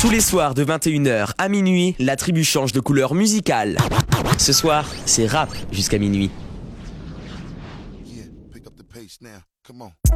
Tous les soirs de 21h à minuit, la tribu change de couleur musicale. Ce soir, c'est rap jusqu'à minuit.